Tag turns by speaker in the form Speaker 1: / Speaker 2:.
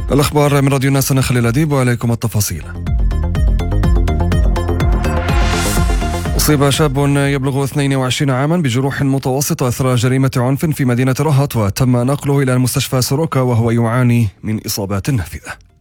Speaker 1: الأخبار من راديو الناس، أنا خليل أديب وعليكم التفاصيل. أصيب شاب يبلغ 22 عاما بجروح متوسطة أثر جريمة عنف في مدينة رهط، وتم نقله إلى المستشفى سوروكا وهو يعاني من إصابات نافذة.